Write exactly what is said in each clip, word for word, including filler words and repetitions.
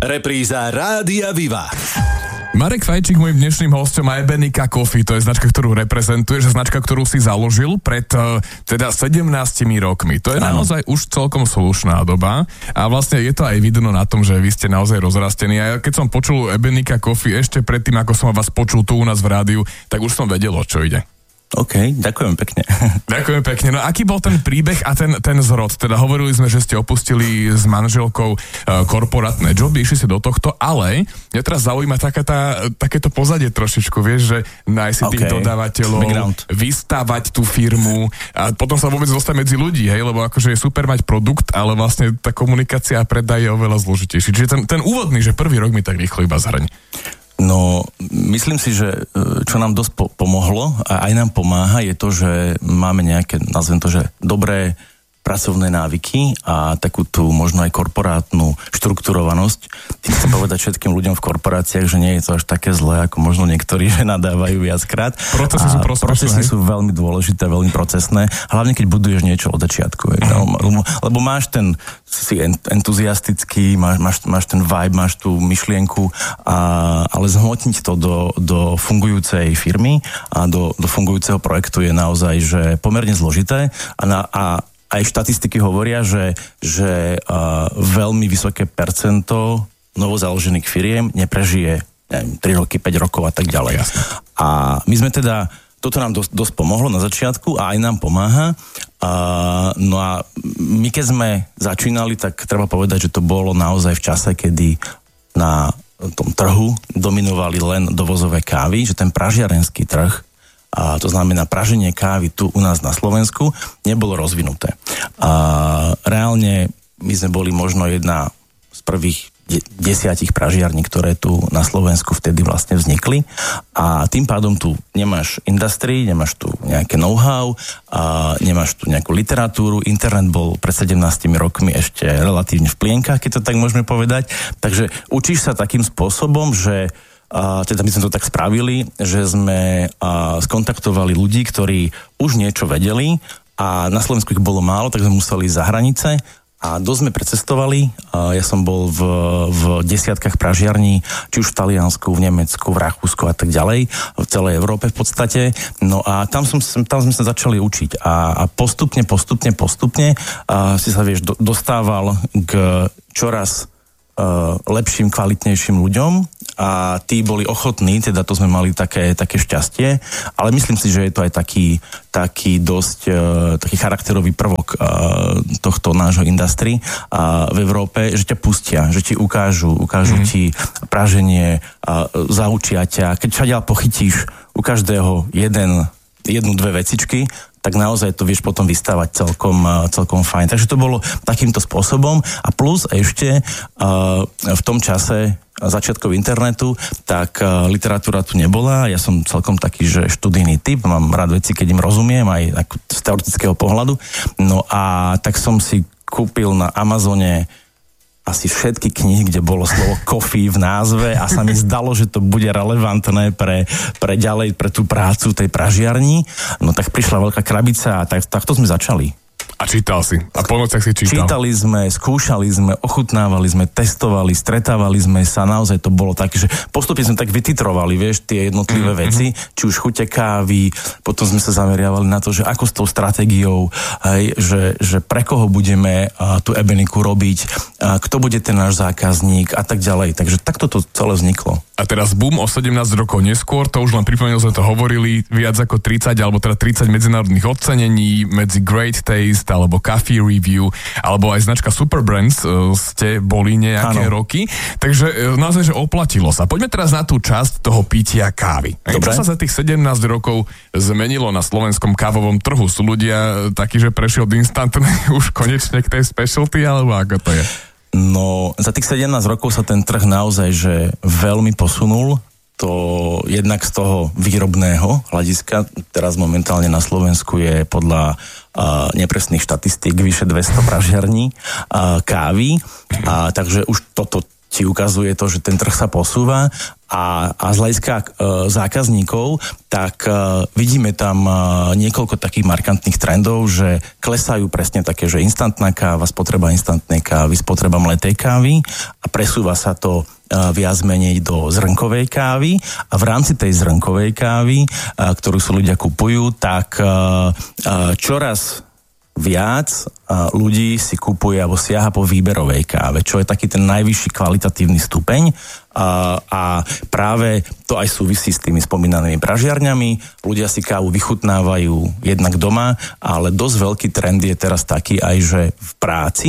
Repríza Rádia Viva. Marek Fajčík, môjim dnešným hosťom, a Ebenika Coffee, to je značka, ktorú reprezentuješ, značka, ktorú si založil pred teda sedemnástimi rokmi. To je ano. Naozaj už celkom slušná doba a vlastne je to aj vidno na tom, že vy ste naozaj rozrastení. A keď som počul Ebenika Coffee ešte predtým, ako som vás počul tu u nás v rádiu, tak už som vedel, o čo ide. OK, ďakujem pekne. Ďakujem pekne. No aký bol ten príbeh a ten, ten zrod? Teda hovorili sme, že ste opustili s manželkou uh, korporátne joby, išli si do tohto, ale mňa teraz zaujíma taká tá, takéto pozadie trošičku, vieš, že nájsť si okay. tých dodávateľov, background. Vystavať tú firmu a potom sa vôbec dostať medzi ľudí, hej, lebo akože je super mať produkt, ale vlastne tá komunikácia a predaj je oveľa zložitejší. Čiže ten, ten úvodný, že prvý rok mi tak rýchlo iba zhrň. No, myslím si, že čo nám dosť po- pomohlo a aj nám pomáha je to, že máme nejaké, nazvem to, že dobré pracovné návyky a takú tú možno aj korporátnu štrukturovanosť. Tým chcem povedať všetkým ľuďom v korporáciách, že nie je to až také zlé, ako možno niektorí, že nadávajú viackrát. Procesy sú prospešné. Procesy sú veľmi dôležité, veľmi procesné, hlavne keď buduješ niečo od začiatku. Mm. Lebo, lebo máš ten, si entuziastický, máš, máš, máš ten vibe, máš tú myšlienku, a, ale zhmotniť to do, do fungujúcej firmy a do, do fungujúceho projektu je naozaj že pomerne zložité a, na, a aj štatistiky hovoria, že, že uh, veľmi vysoké percento novozaložených firiem neprežije neviem, tri roky, päť rokov a tak ďalej. Jasne. A my sme teda, toto nám dosť, dosť pomohlo na začiatku a aj nám pomáha. Uh, no a my keď sme začínali, tak treba povedať, že to bolo naozaj v čase, kedy na tom trhu dominovali len dovozové kávy, že ten pražiarenský trh, a to znamená praženie kávy tu u nás na Slovensku, nebolo rozvinuté. A reálne my sme boli možno jedna z prvých de- desiatich pražiarní, ktoré tu na Slovensku vtedy vlastne vznikli. A tým pádom tu nemáš industry, nemáš tu nejaké know-how, a nemáš tu nejakú literatúru. Internet bol pred sedemnástimi rokmi ešte relatívne v plienkach, keď to tak môžeme povedať. Takže učíš sa takým spôsobom, že Uh, teda my sme to tak spravili, že sme uh, skontaktovali ľudí, ktorí už niečo vedeli a na Slovensku ich bolo málo, tak sme museli za hranice a dosť sme precestovali. Uh, ja som bol v, v desiatkách pražiarní, či už v Taliansku, v Nemecku, v Rakúsku a tak ďalej, v celej Európe v podstate. No a tam, som, tam sme sa začali učiť a, a postupne, postupne, postupne uh, si sa vieš do, dostával k čoraz uh, lepším, kvalitnejším ľuďom a tí boli ochotní, teda to sme mali také, také šťastie, ale myslím si, že je to aj taký, taký dosť uh, taký charakterový prvok uh, tohto nášho industry uh, v Európe, že ťa pustia, že ti ukážu, ukážu mm. ti praženie, uh, zaučia ťa, keď všadiaľ pochytíš u každého jeden, jednu, dve vecičky, tak naozaj to vieš potom vystavať celkom, celkom fajn. Takže to bolo takýmto spôsobom a plus ešte uh, v tom čase začiatkov internetu, tak uh, literatúra tu nebola. Ja som celkom taký, že študijný typ, mám rád veci, keď im rozumiem, aj ako z teoretického pohľadu. No a tak som si kúpil na Amazone asi všetky knihy, kde bolo slovo coffee v názve a sa mi zdalo, že to bude relevantné pre, pre ďalej, pre tú prácu tej pražiarni. No tak prišla veľká krabica a tak, takto sme začali. A čítal si. A po nociach si čítal. Čítali sme, skúšali sme, ochutnávali sme, testovali, stretávali sme sa. Naozaj to bolo také, že postupne sme tak vytitrovali, vieš, tie jednotlivé mm-hmm. veci, či už chute kávy, potom sme sa zameriavali na to, že ako s tou stratégiou, hej, že, že pre koho budeme a, tú Ebeniku robiť, a, kto bude ten náš zákazník a tak ďalej. Takže takto to celé vzniklo. A teraz boom o sedemnásť rokov neskôr, to už len pripomenul, sme to hovorili, viac ako tridsať, alebo teda tridsať medzinárodných ocenení medzi Great Taste, alebo Coffee Review, alebo aj značka Super Brands uh, ste boli nejaké ano. roky. Takže uh, naozaj, že oplatilo sa. Poďme teraz na tú časť toho pitia kávy. Dobre. Čo sa za tých sedemnásť rokov zmenilo na slovenskom kávovom trhu? Sú ľudia takí, že prešiel od instantnej už konečne k tej specialty, alebo ako to je? No, za tých sedemnásť rokov sa ten trh naozaj že veľmi posunul. To jednak z toho výrobného hľadiska. Teraz momentálne na Slovensku je podľa uh, nepresných štatistík vyše dvesto pražiarní uh, kávy. A, takže už toto ti ukazuje to, že ten trh sa posúva A, a z hľadiska e, zákazníkov, tak e, vidíme tam e, niekoľko takých markantných trendov, že klesajú presne také, že instantná káva, spotreba instantnej kávy, spotreba mletej kávy a presúva sa to viac menej do zrnkovej kávy a v rámci tej zrnkovej kávy, ktorú si ľudia kupujú, tak čoraz viac ľudí si kupuje alebo siaha po výberovej káve, čo je taký ten najvyšší kvalitatívny stupeň a, a práve to aj súvisí s tými spomínanými pražiarňami. Ľudia si kávu vychutnávajú jednak doma, ale dosť veľký trend je teraz taký aj, že v práci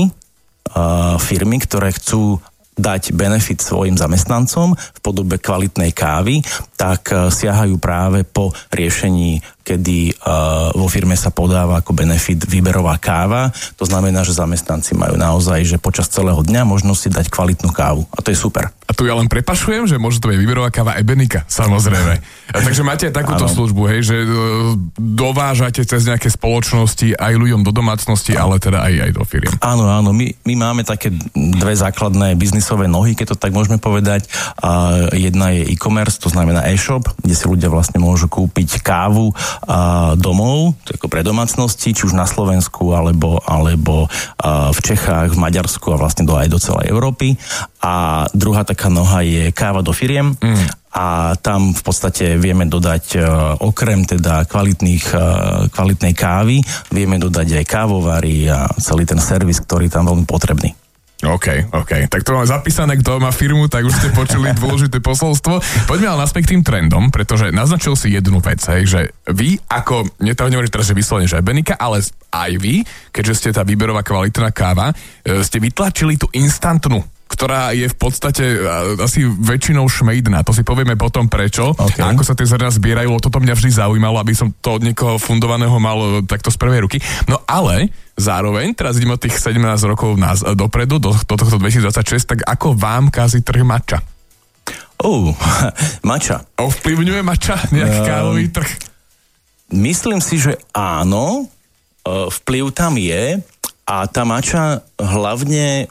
firmy, ktoré chcú dať benefit svojim zamestnancom v podobe kvalitnej kávy, tak uh, siahajú práve po riešení, kedy uh, vo firme sa podáva ako benefit výberová káva. To znamená, že zamestnanci majú naozaj, že počas celého dňa možnosť si dať kvalitnú kávu. A to je super. A tu ja len prepašujem, že môže to byť výberová káva Ebenika, samozrejme. A takže máte aj takúto ano. službu, hej, že uh, dovážate cez nejaké spoločnosti aj ľuďom do domácnosti, ale teda aj, aj do firiem. Áno, áno. My, my máme také dve základné biznisové nohy, keď to tak môžeme povedať. Uh, jedna je e-commerce, to znamená e-shop, kde si ľudia vlastne môžu kúpiť kávu uh, domov, to ako pre domácnosti, či už na Slovensku, alebo, alebo uh, v Čechách, v Maďarsku a vlastne do, aj do celej Európy. A druhá taká noha je káva do firiem. Mm. A tam v podstate vieme dodať uh, okrem teda kvalitných, uh, kvalitnej kávy, vieme dodať aj kávovary a celý ten servis, ktorý tam veľmi potrebný. OK, OK. Tak to máme zapísané, kto má firmu, tak už ste počuli dôležité posolstvo. Poďme ale naspäť k tým trendom, pretože naznačil si jednu vec, hej, že vy ako, nehovorím teraz, že vyslovene, že Ebenika, ale aj vy, keďže ste tá výberová kvalitná káva, ste vytlačili tú instantnú, ktorá je v podstate asi väčšinou šmejdná. To si povieme potom prečo. Okay. A ako sa tie zrná zbierajú, toto mňa vždy zaujímalo, aby som to od niekoho fundovaného mal takto z prvej ruky. No ale zároveň, teraz ideme od tých sedemnásť rokov nás dopredu, do, do tohto dvetisícdvadsaťšesť, tak ako vám kazí trh matcha? Oh, matcha. Ovplyvňuje matcha nejaký um, kávový trh? Myslím si, že áno. Vplyv tam je a tá matcha hlavne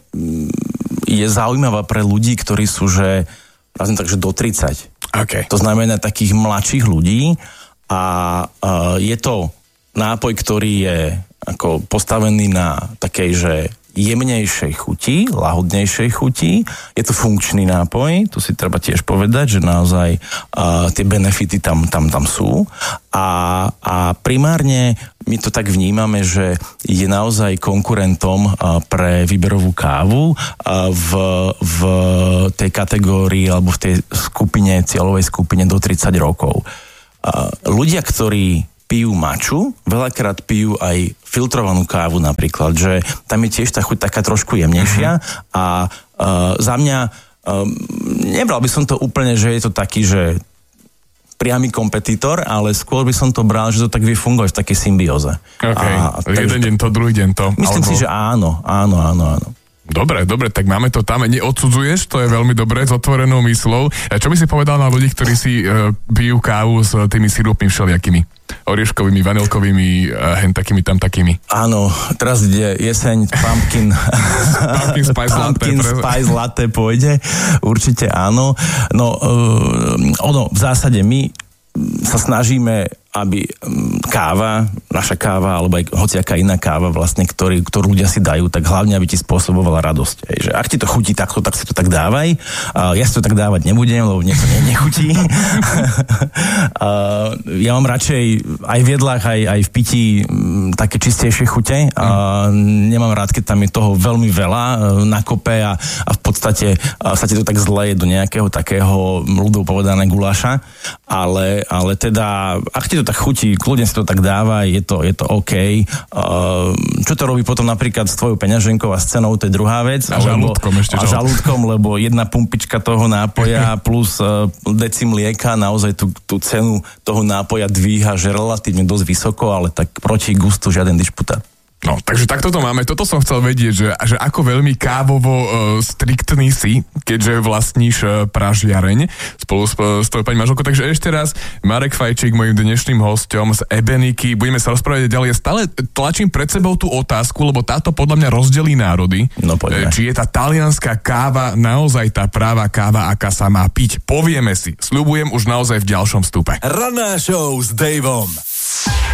je zaujímavá pre ľudí, ktorí sú, že nazviem tak, že do tridsať. Okay. To znamená takých mladších ľudí a uh, je to nápoj, ktorý je ako postavený na takej, že jemnejšej chuti, lahodnejšej chuti. Je to funkčný nápoj, to si treba tiež povedať, že naozaj uh, tie benefity tam, tam, tam sú. A, a primárne my to tak vnímame, že je naozaj konkurentom uh, pre výberovú kávu uh, v, v tej kategórii alebo v tej skupine, cieľovej skupine do tridsať rokov. Uh, ľudia, ktorí pijú maču, veľakrát pijú aj filtrovanú kávu napríklad, že tam je tiež tá chuť taká trošku jemnejšia uh-huh. a uh, za mňa um, nebral by som to úplne, že je to taký, že priamy kompetitor, ale skôr by som to bral, že to tak vie fungovať v takej symbióze. Okay. A, jeden deň to, druhý deň to. Myslím alebo... si, že áno, áno, áno, áno. Dobre, dobre, tak máme to tam. Neodsudzuješ, to je veľmi dobré, s otvorenou myslou. Čo by si povedal na ľudí, ktorí si uh, pijú kávu s tými sirupmi všelijakými? Orieškovými, vanilkovými, uh, hen takými tam takými. Áno, teraz ide jeseň, pumpkin, pumpkin spice latte. Pumpkin spice latte pôjde, určite áno. No, uh, ono, v zásade my sa snažíme, aby káva, naša káva, alebo aj hociaká iná káva vlastne, ktorý, ktorú ľudia si dajú, tak hlavne, aby ti spôsobovala radosť. Hej, že ak ti to chutí takto, tak si to tak dávaj. Uh, ja si to tak dávať nebudem, lebo mne to ne, nechutí. uh, ja mám radšej aj v jedlách, aj, aj v pití m, také čistejšie chute. Uh, nemám rád, keď tam je toho veľmi veľa uh, na kope a, a v podstate uh, sa ti to tak zleje do nejakého takého ľudov povedané guláša. Ale, ale teda, ak ti to tak chutí, kľudne si to tak dáva, je to, je to OK. Uh, čo to robí potom napríklad s tvojou peňaženkou a s cenou, to je druhá vec. A žalúdkom ešte. A žalúdkom, lebo jedna pumpička toho nápoja plus uh, deci mlieka naozaj tú, tú cenu toho nápoja dvíha, že relatívne dosť vysoko, ale tak proti gustu žiaden dišputát. No, takže takto to máme. Toto som chcel vedieť, že, že ako veľmi kávovo uh, striktný si, keďže vlastníš uh, pražiareň spolu s, s tvojou pani manželkou. Takže ešte raz, Marek Fajčík, mojím dnešným hosťom z Ebeniky. Budeme sa rozprávať ďalej. Stále tlačím pred sebou tú otázku, lebo táto podľa mňa rozdelí národy. No, poďme. Či je tá talianská káva naozaj tá práva káva, aká sa má piť. Povieme si. Sľubujem už naozaj v ďalšom vstupe. Ranná show s Davom.